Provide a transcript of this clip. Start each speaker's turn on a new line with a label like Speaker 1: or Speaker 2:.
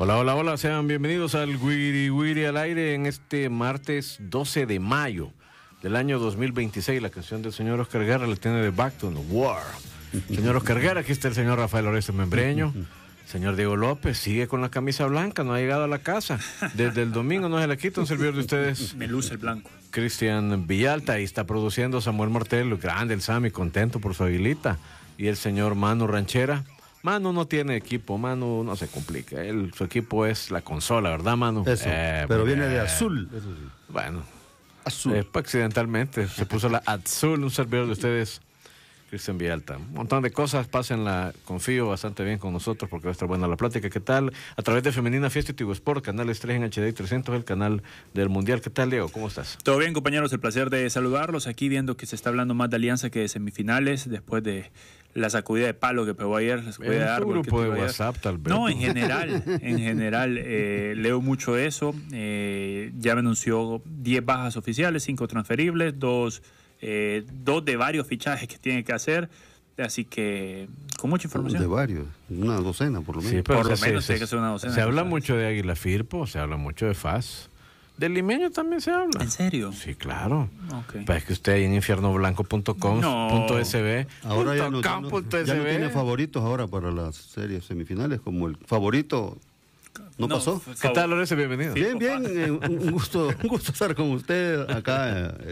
Speaker 1: Hola, hola, hola, sean bienvenidos al Wiri Wiri al aire en este martes 12 de mayo del año 2026. La canción del señor Oscar Guerra la tiene de Back to the War. Señor Oscar Guerra, aquí está el señor Rafael Orestes Membreño. Señor Diego López sigue con la camisa blanca, no ha llegado a la casa. Desde el domingo no se le quita un servidor de ustedes.
Speaker 2: Me luce el blanco.
Speaker 1: Cristian Villalta, ahí está produciendo Samuel Martel, grande el Sammy, contento por su aguilita. Y el señor Manu Ranchera. Manu no tiene equipo, Manu no se complica. Su equipo es la consola, ¿verdad, Manu?
Speaker 3: Eso, pero viene de azul. Eso sí.
Speaker 1: Bueno,
Speaker 3: azul.
Speaker 1: Accidentalmente se puso la azul, un servidor de ustedes, Cristian Villalta. Un montón de cosas, pásenla, confío bastante bien con nosotros porque va a estar buena la plática. ¿Qué tal? A través de Femenina Fiesta y Tigo Sport, canales 3 en HD y 300, el canal del Mundial. ¿Qué tal, Diego? ¿Cómo estás?
Speaker 2: Todo bien, compañeros, el placer de saludarlos. Aquí viendo que se está hablando más de Alianza que de semifinales, después de la sacudida de palo que pegó ayer. La sacudida de árbol
Speaker 1: grupo de WhatsApp, tal vez.
Speaker 2: No, en general, leo mucho eso. Ya me anunció 10 bajas oficiales, 5 transferibles, 2 de varios fichajes que tiene que hacer. Así que, con mucha información.
Speaker 3: De varios, una docena por lo menos.
Speaker 1: Sí, pero
Speaker 2: por lo menos tiene que ser una docena.
Speaker 1: Se habla mucho de Águila Firpo, se habla mucho de FAS. Del Limeño también se habla.
Speaker 2: ¿En serio?
Speaker 1: Sí, claro.
Speaker 2: Okay.
Speaker 1: Pues es que usted ahí en infiernoblanco.com.sb
Speaker 3: ahora ya no tiene favoritos ahora para las series semifinales, como el favorito no pasó.
Speaker 1: ¿Qué tal, Lorenzo? Bienvenido.
Speaker 3: Bien, un gusto estar con usted acá.